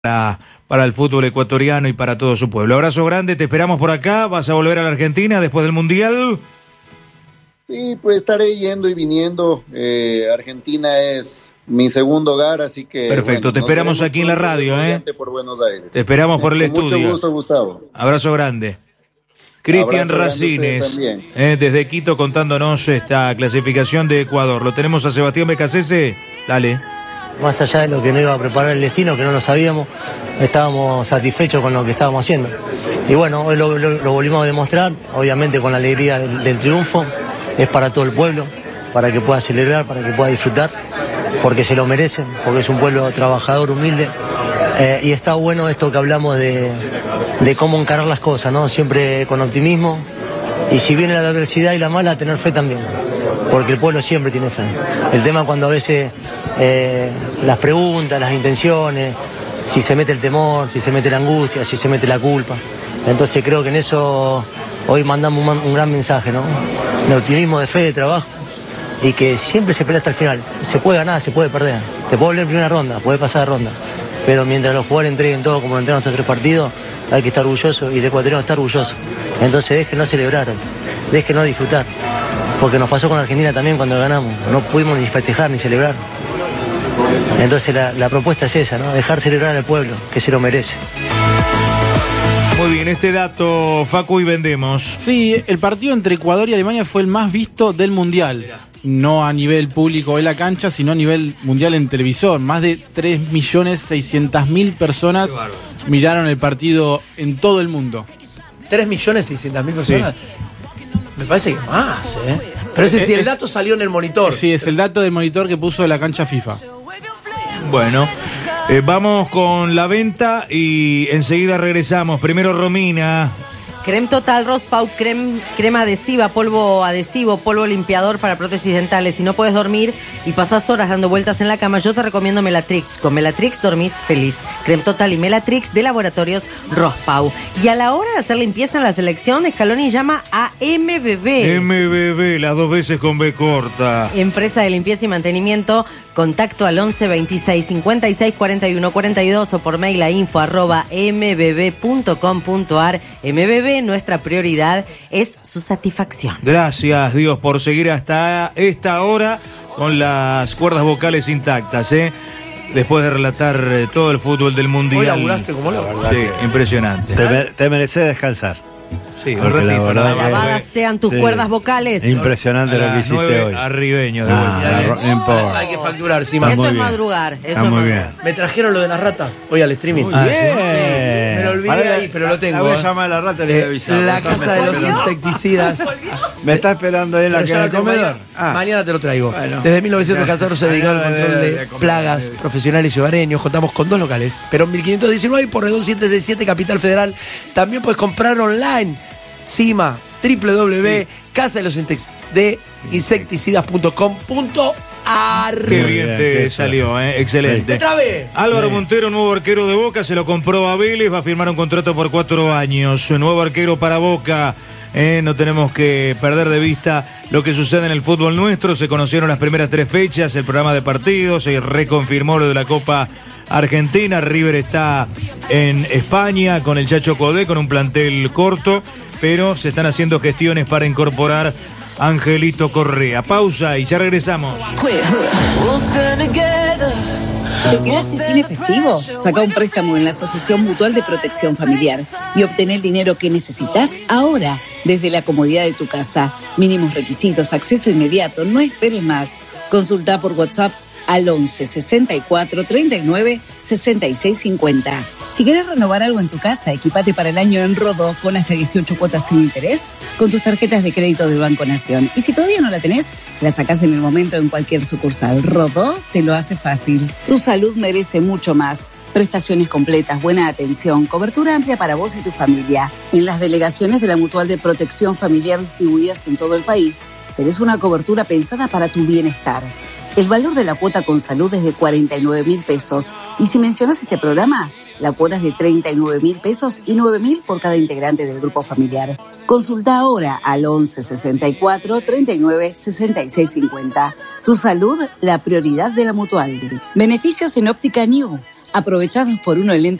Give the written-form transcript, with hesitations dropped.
para el fútbol ecuatoriano y para todo su pueblo. Abrazo grande, te esperamos por acá. ¿Vas a volver a la Argentina después del Mundial? Sí, pues estaré yendo y viniendo. Argentina es mi segundo hogar, así que... Perfecto, bueno, te esperamos aquí en la radio, por Buenos Aires. Te esperamos por el Con estudio. Mucho gusto, Gustavo. Abrazo grande. Cristian Racines, desde Quito, contándonos esta clasificación de Ecuador. Lo tenemos a Sebastián Becasese. Dale. Más allá de lo que no iba a preparar el destino, que no lo sabíamos, estábamos satisfechos con lo que estábamos haciendo. Y bueno, hoy lo volvimos a demostrar, obviamente con la alegría del triunfo. Es para todo el pueblo, para que pueda celebrar, para que pueda disfrutar, porque se lo merecen, porque es un pueblo trabajador, humilde. Y está bueno esto que hablamos de cómo encarar las cosas, ¿no? Siempre con optimismo. Y si viene la adversidad y la mala, tener fe también, porque el pueblo siempre tiene fe. El tema cuando a veces las preguntas, las intenciones, si se mete el temor, si se mete la angustia, si se mete la culpa. Entonces creo que en eso hoy mandamos un gran mensaje, ¿no? De optimismo, de fe, de trabajo, y que siempre se pelea hasta el final. Se puede ganar, se puede perder. Te puede volver en primera ronda, puede pasar de ronda. Pero mientras los jugadores entreguen todo como lo entregan estos 3 partidos, hay que estar orgulloso y el ecuatoriano está orgulloso. Entonces déjenos celebrar, déjenos disfrutar. Porque nos pasó con Argentina también cuando ganamos. No pudimos ni festejar ni celebrar. Entonces la propuesta es esa, ¿no? Dejar celebrar al pueblo, que se lo merece. Muy bien, este dato, Facu, y vendemos. Sí, el partido entre Ecuador y Alemania fue el más visto del Mundial. No a nivel público en la cancha, sino a nivel mundial en televisor. Más de 3.600.000 personas miraron el partido en todo el mundo. 3.600.000 personas. Sí. Me parece que más, ¿eh? Pero ese sí, el dato salió en el monitor. Sí, es el dato del monitor que puso de la cancha FIFA. Bueno, vamos con la venta y enseguida regresamos. Primero Romina. Creme Total, Rospau, crema adhesiva, polvo adhesivo, polvo limpiador para prótesis dentales. Si no puedes dormir y pasás horas dando vueltas en la cama, yo te recomiendo Melatrix. Con Melatrix dormís feliz. Creme Total y Melatrix de Laboratorios Rospau. Y a la hora de hacer limpieza en la selección, Scaloni llama a MBB. MBB, las 2 veces con B corta. Empresa de limpieza y mantenimiento. Contacto al 11 26 56 41 42 o por mail a info@mbb.com.ar. MBB, nuestra prioridad es su satisfacción. Gracias, Dios, por seguir hasta esta hora con las cuerdas vocales intactas, después de relatar todo el fútbol del Mundial. Hoy laburaste como loco. Sí, impresionante. Te mereces descansar. Sí, un ratito. Alabadas sean tus cuerdas vocales. Impresionante lo que hiciste hoy. Arribeño. No importa. Hay que facturar, sí, Eso es madrugar. Está muy bien. Me trajeron lo de las ratas hoy al streaming. Muy bien. Sí, me lo olvidé ahí, pero lo tengo. La voy a llamar a la rata y le voy a avisar. La casa de los insecticidas. ¿Me está esperando ahí en el comedor? Mañana te lo traigo. Bueno. Desde 1914 dedicado al control de plagas profesionales y hogareños. Contamos con 2 locales. Pero en 1519 por Redón 767, Capital Federal. También puedes comprar online. CIMA, www.casadelosinsecticidas.com.ar. Qué bien te salió, excelente. Otra vez. Álvaro Montero, nuevo arquero de Boca, se lo compró a Vélez, va a firmar un contrato por 4 años. Nuevo arquero para Boca. No tenemos que perder de vista lo que sucede en el fútbol nuestro. Se conocieron las primeras 3 fechas, el programa de partidos, se reconfirmó lo de la Copa Argentina. River está en España con el Chacho Codé, con un plantel corto, pero se están haciendo gestiones para incorporar a Angelito Correa. Pausa y ya regresamos. ¿Te quedaste sin efectivo? Saca un préstamo en la Asociación Mutual de Protección Familiar y obtener el dinero que necesitas ahora, desde la comodidad de tu casa. Mínimos requisitos, acceso inmediato, no esperes más. Consulta por WhatsApp al 11 64 39 66 50. Si quieres renovar algo en tu casa, equipate para el año en Rodó con hasta 18 cuotas sin interés con tus tarjetas de crédito del Banco Nación. Y si todavía no la tenés, la sacás en el momento en cualquier sucursal. Rodó te lo hace fácil. Tu salud merece mucho más. Prestaciones completas, buena atención, cobertura amplia para vos y tu familia. En las delegaciones de la Mutual de Protección Familiar distribuidas en todo el país, tenés una cobertura pensada para tu bienestar. El valor de la cuota con salud es de 49.000 pesos. Y si mencionas este programa, la cuota es de 39.000 pesos y 9.000 por cada integrante del grupo familiar. Consulta ahora al 11 64 39 66 50. Tu salud, la prioridad de la Mutual. Beneficios en Óptica New. Aprovechados por uno el